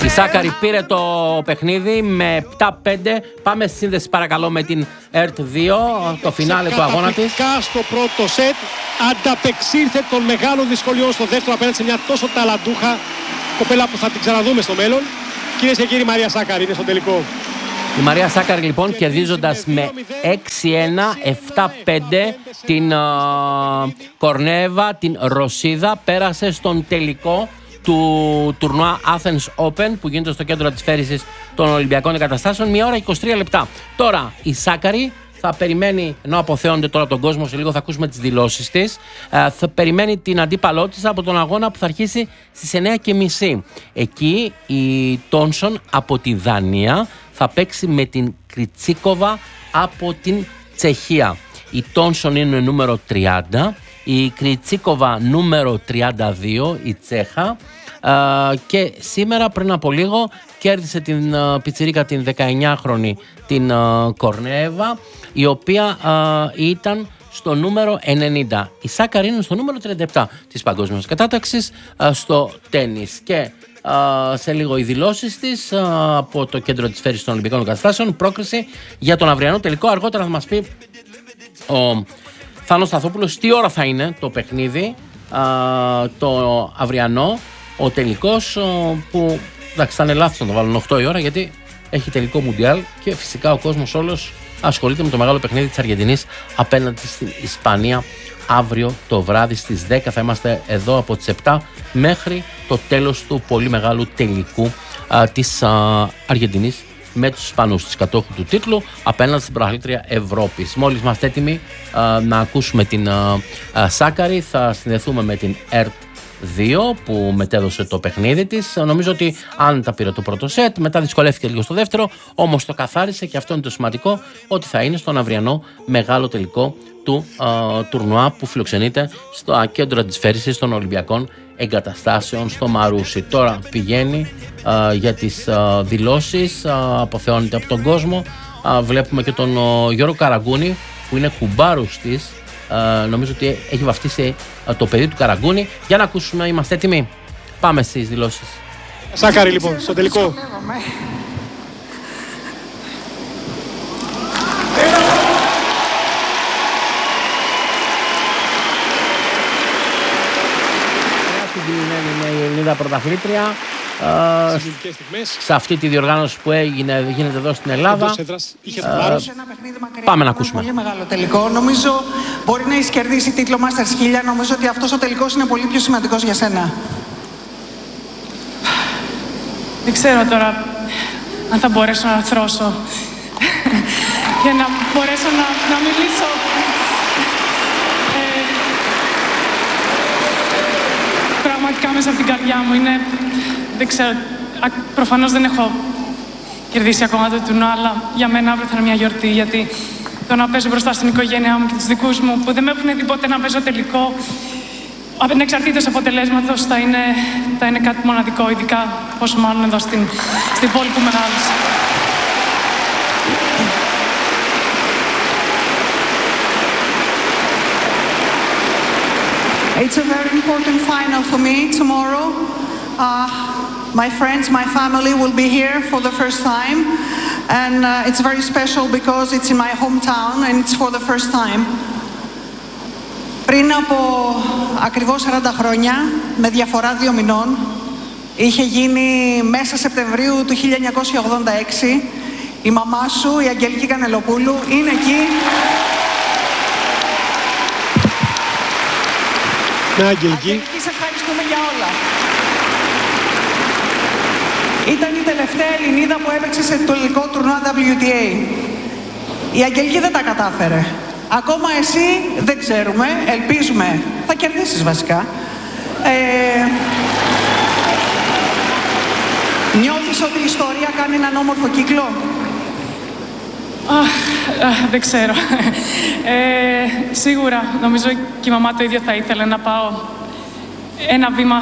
Η Σάκαρη πήρε το παιχνίδι με 7-5. Πάμε στη σύνδεση παρακαλώ με την ΕΡΤ2, το φινάλε του αγώνα της. Στο πρώτο σετ ανταπεξήλθε των μεγάλων δυσκολιών στο δεύτερο απέναντι σε μια τόσο ταλαντούχα κοπέλα που θα την ξαναδούμε στο μέλλον. Κυρίες και κύριοι, Μαρία Σάκαρη είναι στο τελικό. Η Μαρία Σάκαρη λοιπόν κερδίζοντας με 6-1, 7-5 την Κορνέβα, την Ρωσίδα, πέρασε στον τελικό του τουρνουά Athens Open που γίνεται στο κέντρο της φέρησης των Ολυμπιακών Εγκαταστάσεων, 1 ώρα 23 λεπτά. Τώρα η Σάκαρη θα περιμένει, ενώ αποθέονται τώρα τον κόσμο, σε λίγο θα ακούσουμε τις δηλώσεις της, θα περιμένει την αντίπαλό της από τον αγώνα που θα αρχίσει στις 9:30. Εκεί η Τόνσον από τη Δανία θα παίξει με την Κριτσίκοβα από την Τσεχία. Η Τόνσον είναι νούμερο 30, η Κριτσίκοβα νούμερο 32, η Τσέχα, και σήμερα πριν από λίγο κέρδισε την πιτσιρίκα την 19χρονη την Κορνέβα, η οποία ήταν στο νούμερο 90. Η Σάκαρη είναι στο νούμερο 37 της παγκόσμιας κατάταξης στο τένις. Και σε λίγο οι δηλώσεις της από το κέντρο της φέρησης των Ολυμπιακών Εγκαταστάσεων, πρόκριση για τον αυριανό τελικό. Αργότερα θα μας πει ο Θάνος Σταθόπουλος τι ώρα θα είναι το παιχνίδι το αυριανό, ο τελικός, που εντάξει θα είναι λάθος να το βάλουν 8 η ώρα γιατί έχει τελικό Μουντιάλ και φυσικά ο κόσμος όλος ασχολείται με το μεγάλο παιχνίδι της Αργεντινής απέναντι στην Ισπανία. Αύριο το βράδυ στις 10 θα είμαστε εδώ από τις 7 μέχρι το τέλος του πολύ μεγάλου τελικού της Αργεντινής με τους Ισπανούς, της κατόχου του τίτλου, απέναντι στην πρωταθλήτρια Ευρώπης. Μόλις είμαστε έτοιμοι να ακούσουμε την Σάκαρη, θα συνδεθούμε με την ΕΡΤ2 που μετέδωσε το παιχνίδι της. Νομίζω ότι αν τα πήρε το πρώτο σετ, μετά δυσκολεύτηκε λίγο στο δεύτερο, όμως το καθάρισε και αυτό είναι το σημαντικό, ότι θα είναι στον αυριανό μεγάλο τελικό του τουρνουά που φιλοξενείται στο κέντρο της φέρησης των Ολυμπιακών Εγκαταστάσεων στο Μαρούσι. Τώρα πηγαίνει για τις δηλώσεις, αποθεώνεται από τον κόσμο. Βλέπουμε και τον Γιώργο Καραγκούνη που είναι κουμπάρους της. Νομίζω ότι έχει βαφτίσει το παιδί του Καραγκούνη. Για να ακούσουμε, είμαστε έτοιμοι. Πάμε στις δηλώσεις. Σάκαρη λοιπόν, στο τελικό. Είναι η Ελληνίδα πρωταθλήτρια σε αυτή τη διοργάνωση που γίνεται εδώ στην Ελλάδα. Πάμε να ακούσουμε. Πολύ μεγάλο τελικό. Νομίζω μπορεί να έχει κερδίσει τίτλο Masters 1000. Νομίζω ότι αυτός ο τελικός είναι πολύ πιο σημαντικός για σένα. Δεν ξέρω τώρα αν θα μπορέσω να αρθρώσω και να μπορέσω να μιλήσω. Πραγματικά μέσα από την καρδιά μου είναι, δεν ξέρω, προφανώς δεν έχω κερδίσει ακόμα το τουρνουά, αλλά για μένα αύριο θα είναι μια γιορτή, γιατί το να παίζω μπροστά στην οικογένειά μου και τους δικούς μου που δεν με έχουν δει ποτέ να παίζω τελικό, ανεξαρτήτως αποτελέσματος, θα είναι κάτι μοναδικό, ειδικά πόσο μάλλον εδώ στην πόλη που μεγάλωσα. It's a very important final for me tomorrow. My friends, my family will be here for the first time. And it's very special because it's in my hometown and it's for the first time. Πριν από ακριβώς 40 χρόνια, με διαφορά 2 μηνών, είχε γίνει μέσα Σεπτεμβρίου του 1986. Η μαμά σου, η Αγγελική Κανελοπούλου, είναι εκεί. Αγγελική, σε ευχαριστούμε για όλα. Ήταν η τελευταία Ελληνίδα που έπαιξε σε το τελικό τουρνουά WTA. Η Αγγελική δεν τα κατάφερε. Ακόμα εσύ δεν ξέρουμε, ελπίζουμε, θα κερδίσεις βασικά. Νιώθεις ότι η ιστορία κάνει έναν όμορφο κύκλο? Δεν ξέρω. Σίγουρα, νομίζω και η μαμά το ίδιο θα ήθελε, να πάω ένα βήμα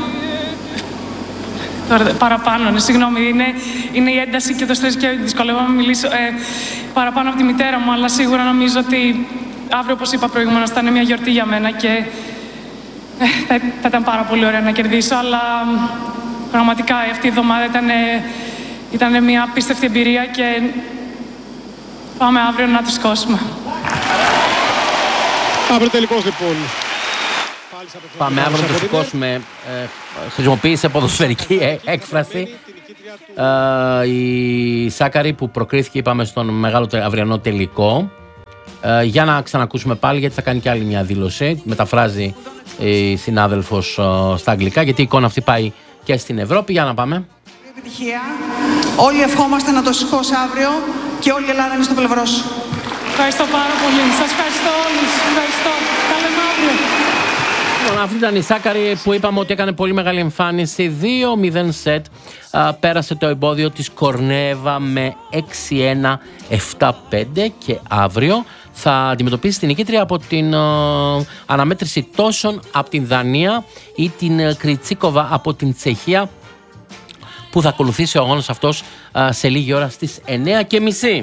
παραπάνω. Συγγνώμη, είναι η ένταση και το στρες και δυσκολεύομαι να μιλήσω παραπάνω από τη μητέρα μου, αλλά σίγουρα νομίζω ότι αύριο, όπως είπα προηγουμένως, θα είναι μια γιορτή για μένα και θα ήταν πάρα πολύ ωραία να κερδίσω, αλλά πραγματικά αυτή η εβδομάδα ήταν μια απίστευτη εμπειρία και πάμε αύριο να το σηκώσουμε. Αύριο τελικός λοιπόν. Πάμε αύριο να το σηκώσουμε. Χρησιμοποίησε ποδοσφαιρική έκφραση. Η Σάκαρη που προκρίθηκε, είπαμε, στον μεγάλο αυριανό τελικό. Για να ξανακούσουμε πάλι, γιατί θα κάνει και άλλη μια δήλωση. Μεταφράζει η συνάδελφος στα αγγλικά, γιατί η εικόνα αυτή πάει και στην Ευρώπη. Για να πάμε. Επιτυχία. Όλοι ευχόμαστε να το σηκώσει αύριο και όλη η Ελλάδα είναι στο πλευρό σου. Ευχαριστώ πάρα πολύ. Σας ευχαριστώ όλους. Ευχαριστώ. Τα λέμε αύριο. Αυτή ήταν η Σάκαρη που είπαμε ότι έκανε πολύ μεγάλη εμφάνιση. 2-0 σετ. Πέρασε το εμπόδιο της Κορνέβα με 6-1, 7-5 και αύριο θα αντιμετωπίσει την νικήτρια από την αναμέτρηση τόσων από την Δανία ή την Κριτσίκοβα από την Τσεχία, που θα ακολουθήσει ο αγώνας αυτός σε λίγη ώρα στις 9:30.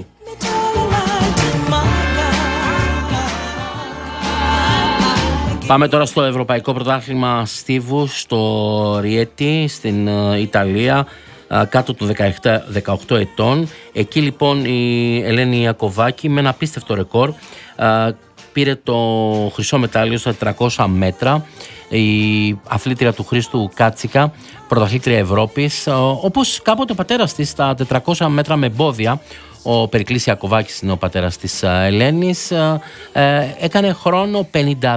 Πάμε τώρα στο Ευρωπαϊκό Πρωτάθλημα Στίβου στο Ριέτι στην Ιταλία, κάτω των 18 ετών. Εκεί λοιπόν η Ελένη Ιακωβάκη με ένα απίστευτο ρεκόρ πήρε το χρυσό μετάλλιο στα 400 μέτρα. Η αθλήτρια του Χρήστου Κάτσικα, πρωταθλήτρια Ευρώπης, όπως κάποτε ο πατέρας της στα 400 μέτρα με εμπόδια. Ο Περικλής Ιακωβάκης είναι ο πατέρας της Ελένης. Έκανε χρόνο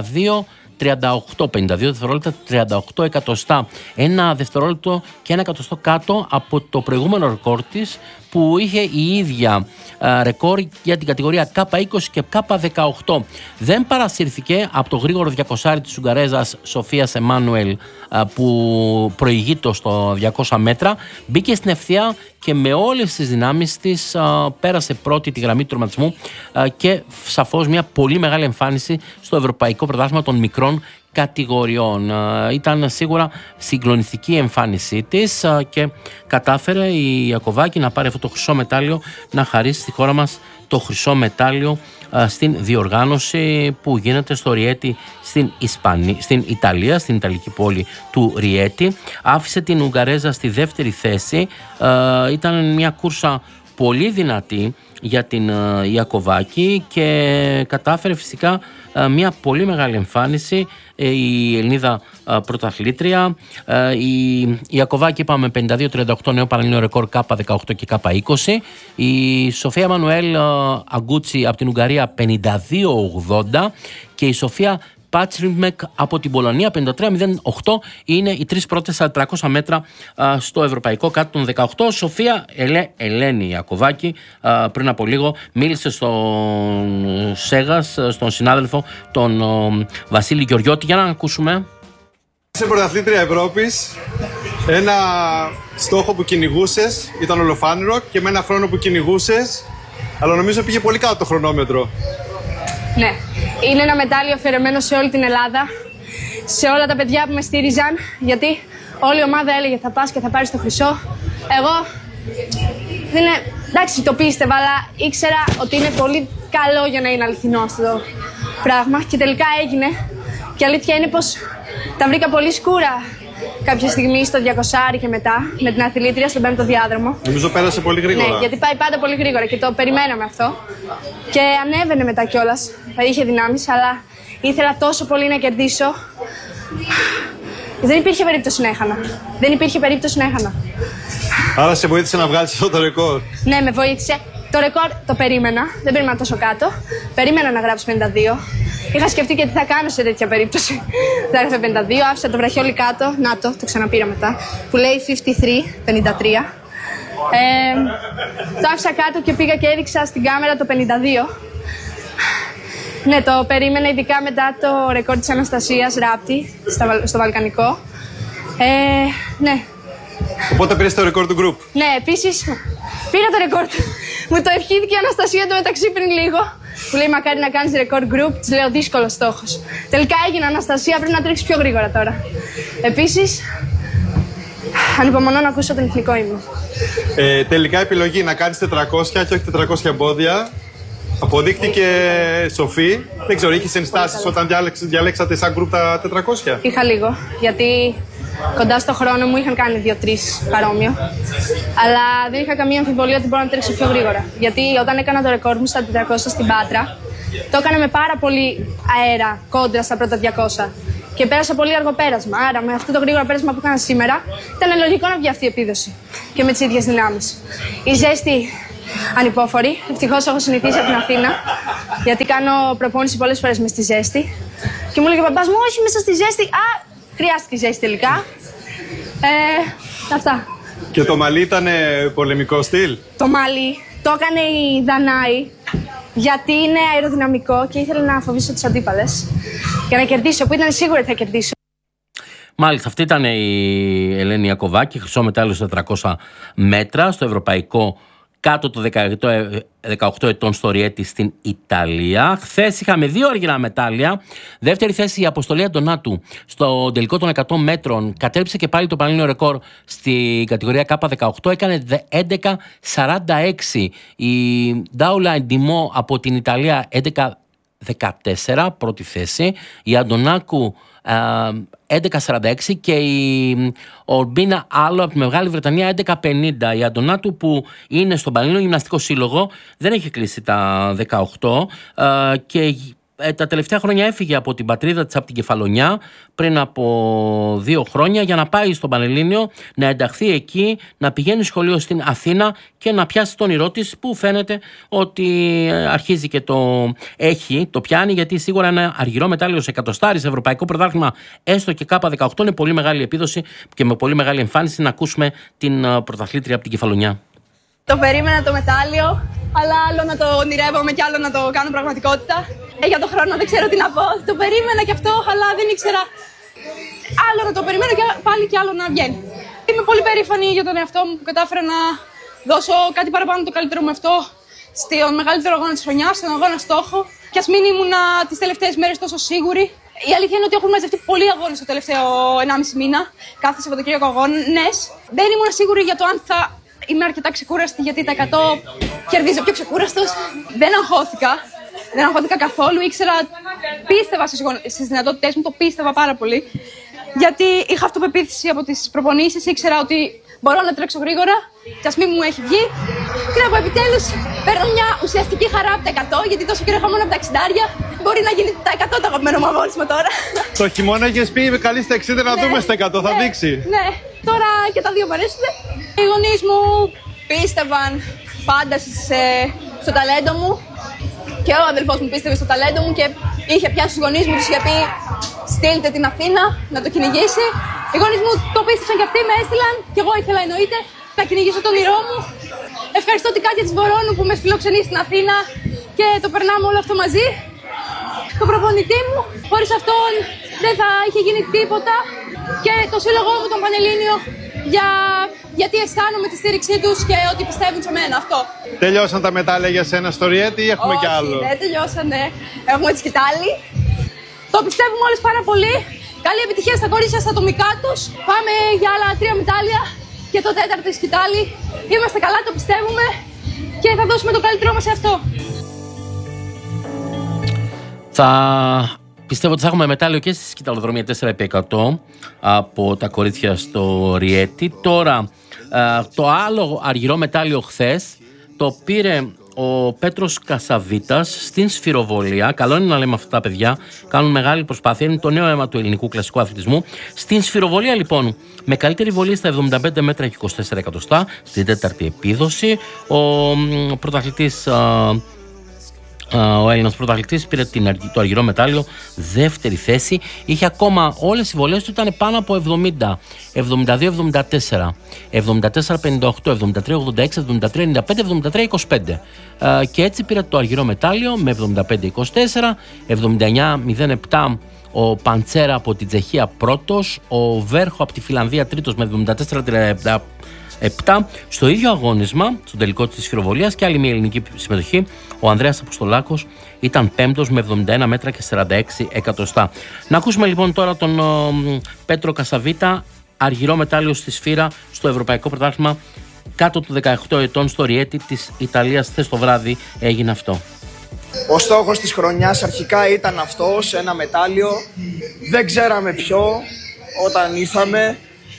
52 δευτερόλεπτα, 38 εκατοστά. Ένα δευτερόλεπτο και ένα εκατοστό κάτω από το προηγούμενο ρεκόρ της, που είχε η ίδια ρεκόρ για την κατηγορία K20 και K18. Δεν παρασύρθηκε από το γρήγορο 200 της Ουγγαρέζας Σοφίας Εμάνουελ, που προηγείται στο 200 μέτρα. Μπήκε στην ευθεία και με όλες τις δυνάμεις της πέρασε πρώτη τη γραμμή του τερματισμού και σαφώς μια πολύ μεγάλη εμφάνιση στο Ευρωπαϊκό Πρωτάθλημα των μικρών κατηγοριών. Ήταν σίγουρα συγκλονιστική η εμφάνισή της και κατάφερε η Ιακωβάκη να πάρει αυτό το χρυσό μετάλλιο, να χαρίσει στη χώρα μας το χρυσό μετάλλιο στην διοργάνωση που γίνεται στο Ριέτι στην Ιταλία, στην Ιταλική πόλη του Ριέτι. Άφησε την Ουγγαρέζα στη δεύτερη θέση. Ήταν μια κούρσα πολύ δυνατή για την Ιακωβάκη και κατάφερε φυσικά μια πολύ μεγάλη εμφάνιση η Ελληνίδα πρωταθλήτρια. Η Ιακωβάκη, είπαμε, 52-38 νέο πανελλήνιο ρεκόρ K18 και K20. Η Σοφία Μανουέλ Αγκούτσι από την Ουγγαρία 52-80 και η Σοφία Πάτσριμεκ από την Πολωνία 53-08 είναι οι τρεις πρώτες στα 400 μέτρα στο ευρωπαϊκό κάτω των 18. Σοφία Ελένη Ιακωβάκη πριν από λίγο μίλησε στον Σέγας, στον συνάδελφο τον Βασίλη Γεωργιώτη. Για να ακούσουμε. Είσαι πρωταθλήτρια Ευρώπης. Ένα στόχο που κυνηγούσες ήταν ολοφάνερο και με ένα χρόνο που κυνηγούσες, αλλά νομίζω πήγε πολύ κάτω το χρονόμετρο. Ναι, είναι ένα μετάλλιο αφιερωμένο σε όλη την Ελλάδα, σε όλα τα παιδιά που με στήριζαν, γιατί όλη η ομάδα έλεγε θα πας και θα πάρεις το χρυσό. Εγώ, εντάξει, το πίστευα, αλλά ήξερα ότι είναι πολύ καλό για να είναι αληθινό αυτό το πράγμα και τελικά έγινε. Και αλήθεια είναι πως τα βρήκα πολύ σκούρα κάποια στιγμή στο 200 και μετά, με την αθλήτρια στον 5ο διάδρομο. Νομίζω πέρασε πολύ γρήγορα. Ναι, γιατί πάει πάντα πολύ γρήγορα και το περιμέναμε αυτό. Και ανέβαινε μετά κιόλας. Είχε δυνάμεις, αλλά ήθελα τόσο πολύ να κερδίσω. Δεν υπήρχε περίπτωση να έχανα. Δεν υπήρχε περίπτωση να έχανα. Άρα σε βοήθησε να βγάλεις αυτό το ρεκόρ. Ναι, με βοήθησε. Το ρεκόρ το περίμενα. Δεν περίμενα τόσο κάτω. Περίμενα να γράψω 52. Είχα σκεφτεί και τι θα κάνω σε τέτοια περίπτωση. Θα έγραφε 52, άφησα το βραχιόλι κάτω. Να το ξαναπήρα μετά. Που λέει 53. Το άφησα κάτω και πήγα και έδειξα στην κάμερα το 52. Ναι, το περίμενα ειδικά μετά το ρεκόρ της Αναστασίας Ράπτη στο Βαλκανικό. Ναι. Οπότε πήρες το ρεκόρ του group. Ναι, επίσης πήρα το ρεκόρ του. Μου το ευχήθηκε η Αναστασία το μεταξύ πριν λίγο. Που λέει μακάρι να κάνεις ρεκόρ group. Της λέω δύσκολος στόχος. Τελικά έγινε, Αναστασία, πρέπει να τρέξεις πιο γρήγορα τώρα. Επίσης, ανυπομονώ να ακούσω τον εθνικό ύμνο. Τελικά επιλογή να κάνεις 400 και όχι 400 εμπόδια. Αποδείχτηκε σοφή. Δεν ξέρω, είχες ενστάσεις όταν διαλέξατε σαν group τα 400. Είχα λίγο, γιατί Κοντά στο χρόνο μου είχαν κάνει 2-3 παρόμοιο. Αλλά δεν είχα καμία αμφιβολία ότι μπορώ να τρέξω πιο γρήγορα. Γιατί όταν έκανα το ρεκόρ μου στα 400 στην Πάτρα, το έκανα με πάρα πολύ αέρα κόντρα στα πρώτα 200. Και πέρασα πολύ αργό πέρασμα. Άρα, με αυτό το γρήγορο πέρασμα που έκανα σήμερα, ήταν λογικό να βγει αυτή η επίδοση. Και με τις ίδιες δυνάμεις. Η ζέστη ανυπόφορη. Ευτυχώς έχω συνηθίσει από την Αθήνα. Γιατί κάνω προπόνηση πολλές φορές μες στη ζέστη. Και μου έλεγε ο παπάς μου, όχι μέσα στη ζέστη. Χρειάστηκε ζέστη τελικά. Αυτά. Και το μαλλί ήταν πολεμικό στυλ. Το μαλλί το έκανε η Δανάη. Γιατί είναι αεροδυναμικό και ήθελε να φοβήσω τους αντίπαλες. Για να κερδίσω, που ήταν σίγουρη θα κερδίσω. Μάλιστα, αυτή ήταν η Ελένη Ιακωβάκη, χρυσό μετάλλιο στα 400 μέτρα, στο ευρωπαϊκό κάτω των 18 ετών στο Ριέτη στην Ιταλία. Χθες είχαμε 2 αργυρά μετάλλια. Δεύτερη θέση η Αποστολή Αντωνάτου στο τελικό των 100 μέτρων. Κατέληψε και πάλι το πανελλήνιο ρεκόρ στην κατηγορία K18. Έκανε 11.46. Η Ντάουλα Εντιμό από την Ιταλία 11.14, πρώτη θέση. Η Αντωνάκου 11.46 και η Ορμπίνα Άλλο από τη Μεγάλη Βρετανία 11.50. Η Αντωνάτου, που είναι στον Πανελλήνιο Γυμναστικό Σύλλογο, δεν έχει κλείσει τα 18 και τα τελευταία χρόνια έφυγε από την πατρίδα της, από την Κεφαλονιά, πριν από 2 χρόνια, για να πάει στον Πανελλήνιο, να ενταχθεί εκεί, να πηγαίνει σχολείο στην Αθήνα και να πιάσει τον όνειρό της, που φαίνεται ότι αρχίζει και το πιάνει, γιατί σίγουρα ένα αργυρό μετάλλιο σε εκατοστάρι σε ευρωπαϊκό πρωτάθλημα, έστω και K18, είναι πολύ μεγάλη επίδοση και με πολύ μεγάλη εμφάνιση. Να ακούσουμε την πρωταθλήτρια από την Κεφαλονιά. Το περίμενα το μετάλλιο, αλλά άλλο να το ονειρεύομαι και άλλο να το κάνω πραγματικότητα. Για το χρόνο δεν ξέρω τι να πω. Το περίμενα και αυτό, αλλά δεν ήξερα. Άλλο να το περιμένω και πάλι και άλλο να βγαίνει. Είμαι πολύ περήφανη για τον εαυτό μου που κατάφερα να δώσω κάτι παραπάνω το καλύτερο μου αυτό στον μεγαλύτερο αγώνα της χρονιάς, στον αγώνα στόχο. Και ας μην ήμουν τις τελευταίες μέρες τόσο σίγουρη. Η αλήθεια είναι ότι έχουν μαζευτεί πολλοί αγώνες το τελευταίο 1,5 μήνα. Κάθε Σαββατοκύριακο αγώνες. Δεν ήμουν σίγουρη για το αν θα είμαι αρκετά ξεκούραστη, γιατί τα 100 κερδίζω πιο ξεκούραστος. Δεν αγχώθηκα. Δεν αγχώθηκα καθόλου. Πίστευα στις δυνατότητές μου, το πίστευα πάρα πολύ. Γιατί είχα αυτοπεποίθηση από τις προπονήσεις, ήξερα ότι μπορώ να τρέξω γρήγορα, και ας μην μου έχει βγει. Και από επιτέλους παίρνω μια ουσιαστική χαρά από τα 100, γιατί τόσο καιρό είχα μόνο από τα 60. Μπορεί να γίνει τα 100 το αγαπημένο μου αγώνισμα τώρα. Το χειμώνα είχες πει καλή στα 60 να δούμε στα 100, θα δείξει. Ναι, τώρα και τα δύο μου αρέσουν. Οι γονείς μου πίστευαν πάντα στο ταλέντο μου. Και ο αδελφός μου πίστευε στο ταλέντο μου και είχε πιάσει τους γονείς μου, τους είχε πει στείλτε την Αθήνα να το κυνηγήσει. Οι γονείς μου το πίστεψαν και αυτοί, με έστειλαν και εγώ ήθελα εννοείται να κυνηγήσω τον όνειρό μου. Ευχαριστώ την Κάτια της Βορώνου που με φιλοξενεί στην Αθήνα και το περνάμε όλο αυτό μαζί. Το προπονητή μου, χωρίς αυτόν δεν θα είχε γίνει τίποτα, και το σύλλογό μου, τον Πανελλήνιο, γιατί αισθάνομαι τη στήριξή τους και ότι πιστεύουν σε μένα. Αυτό. Τελειώσαν τα μετάλλια για σένα στο Ριέτη ή έχουμε κι άλλο? Όχι, δεν τελειώσανε. Έχουμε τη σκητάλη. Το πιστεύουμε όλες πάρα πολύ. Καλή επιτυχία στα κορίτσια στα ατομικά τους. Πάμε για άλλα 3 μετάλλια και το 4ο η σκητάλη. Είμαστε καλά, το πιστεύουμε και θα δώσουμε το καλύτερό μας σε αυτό. Πιστεύω ότι θα έχουμε μετάλλιο και στη σκηταλοδρομία 4x100 από τα κορίτσια στο Ριέτη. Τώρα, το άλλο αργυρό μετάλλιο χθες το πήρε ο Πέτρος Κασαβίτας στην σφυροβολία. Καλό είναι να λέμε αυτά τα παιδιά, κάνουν μεγάλη προσπάθεια, είναι το νέο αίμα του ελληνικού κλασικού αθλητισμού. Στην σφυροβολία λοιπόν, με καλύτερη βολή στα 75 μέτρα και 24 εκατοστά, στην 4η επίδοση, ο πρωταθλητής... Ο Έλληνας πρωταθλητής πήρε το αργυρό μετάλλιο, δεύτερη θέση. Είχε ακόμα, όλες οι βολές του ήταν πάνω από 70, 72-74, 74-58, 73-86, 73-95, 73-25. Και έτσι πήρε το αργυρό μετάλλιο με 75-24, 79-07 ο Παντσέρα από την Τσεχία πρώτος, ο Βέρχο από τη Φιλανδία τρίτος με 74-37. Στο ίδιο αγώνισμα, στο τελικό της σφυροβολίας και άλλη μια ελληνική συμμετοχή, ο Ανδρέας Αποστολάκος ήταν πέμπτος με 71 μέτρα και 46 εκατοστά. Να ακούσουμε λοιπόν τώρα τον Πέτρο Κασαβίτα, αργυρό μετάλλιο στη σφύρα στο Ευρωπαϊκό Πρωτάθλημα κάτω των 18 ετών στο Ριέτη της Ιταλίας. Χθες το βράδυ έγινε αυτό. Ο στόχος της χρονιάς αρχικά ήταν αυτός, ένα μετάλλιο. Δεν ξέραμε ποιο όταν ήρθαμε.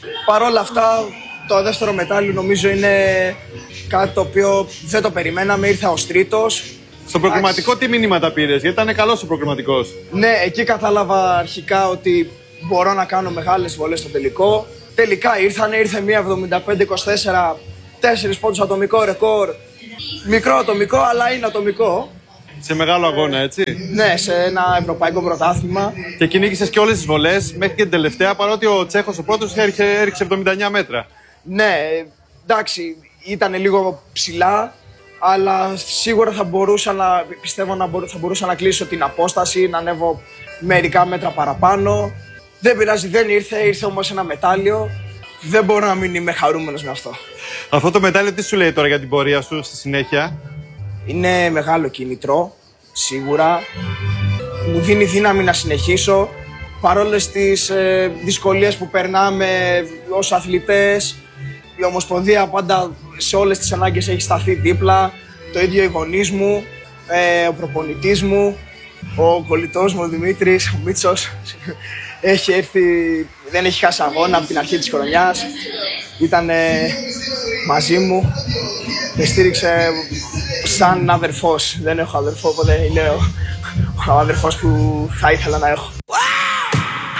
Παρ' όλα αυτά, το δεύτερο μετάλλιο νομίζω είναι κάτι το οποίο δεν το περιμέναμε, ήρθα ως τρίτος. Στο προκριματικό τι μηνύματα πήρες, γιατί ήταν καλός ο προκριματικός? Ναι, εκεί κατάλαβα αρχικά ότι μπορώ να κάνω μεγάλες βολές στο τελικό. Τελικά ήρθε μία 75-24, 4 πόντους ατομικό ρεκόρ. Μικρό ατομικό, αλλά είναι ατομικό. Σε μεγάλο αγώνα, έτσι. Ναι, σε ένα ευρωπαϊκό πρωτάθλημα. Και κυνήγησες και όλες τις βολές μέχρι και την τελευταία, παρότι ο Τσέχος ο πρώτος έριξε 79 μέτρα. Ναι, εντάξει, ήταν λίγο ψηλά, αλλά σίγουρα θα μπορούσα θα μπορούσα να κλείσω την απόσταση, να ανέβω μερικά μέτρα παραπάνω. Δεν πειράζει, δεν ήρθε όμως ένα μετάλλιο. Δεν μπορώ να μην είμαι χαρούμενος με αυτό. Αυτό το μετάλλιο τι σου λέει τώρα για την πορεία σου στη συνέχεια? Είναι μεγάλο κίνητρο, σίγουρα. Μου δίνει δύναμη να συνεχίσω. Παρόλες τις δυσκολίες που περνάμε ως αθλητές, η Ομοσπονδία πάντα σε όλες τις ανάγκες έχει σταθεί δίπλα. Το ίδιο οι γονείς μου, ο προπονητής μου, ο κολλητός μου, ο Δημήτρης, ο Μίτσος. Έχει έρθει, δεν έχει χάσει αγώνα από την αρχή της χρονιάς. Ήταν μαζί μου, με στήριξε σαν αδερφός. Δεν έχω αδερφό, οπότε είναι ο αδερφός που θα ήθελα να έχω.